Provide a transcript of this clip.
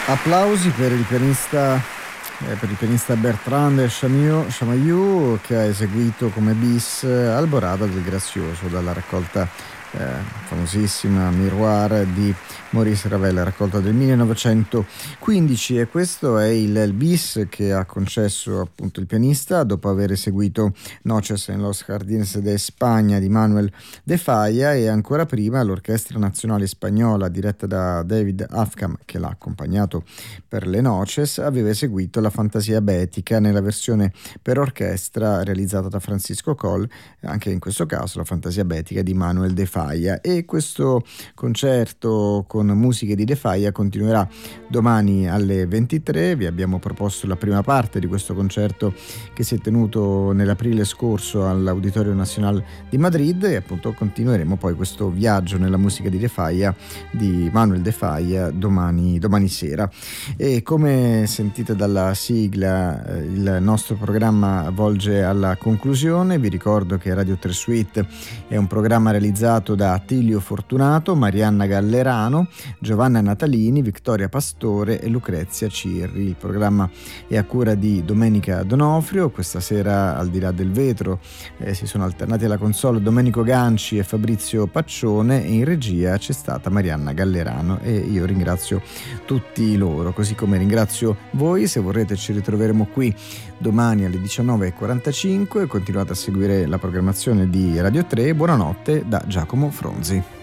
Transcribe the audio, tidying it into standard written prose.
Applausi per il pianista Bertrand Chamayou, che ha eseguito come bis Alborada del Grazioso dalla raccolta famosissima Miroir di Maurice Ravel, raccolta del 1915, e questo è il bis che ha concesso appunto il pianista dopo aver eseguito Noches en los Jardines de España di Manuel de Falla, e ancora prima l'Orchestra Nazionale Spagnola diretta da David Afkam, che l'ha accompagnato per le Noches, aveva eseguito la Fantasia Betica nella versione per orchestra realizzata da Francisco Coll, anche in questo caso la Fantasia Betica di Manuel de Falla. E questo concerto con musiche di De Falla continuerà domani alle 23. Vi abbiamo proposto la prima parte di questo concerto che si è tenuto nell'aprile scorso all'Auditorio Nacional di Madrid, e appunto continueremo poi questo viaggio nella musica di De Falla, di Manuel de Falla, domani sera. E come sentite dalla sigla, il nostro programma volge alla conclusione. Vi ricordo che Radio 3 Suite è un programma realizzato da Attilio Fortunato, Marianna Gallerano, Giovanna Natalini, Vittoria Pastore e Lucrezia Cirri. Il programma è a cura di Domenica Donofrio. Questa sera, al di là del vetro, si sono alternati alla console Domenico Ganci e Fabrizio Paccione, e in regia c'è stata Marianna Gallerano, e io ringrazio tutti loro, così come ringrazio voi. Se vorrete ci ritroveremo qui domani alle 19:45. Continuate a seguire la programmazione di Radio 3. Buonanotte da Giacomo Fronzi.